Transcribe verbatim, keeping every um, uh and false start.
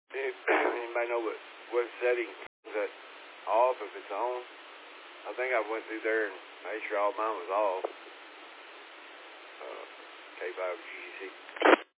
Anybody know what, what setting is that off if it's on? I think I went through there and made sure all mine was off. Uh, K five G C.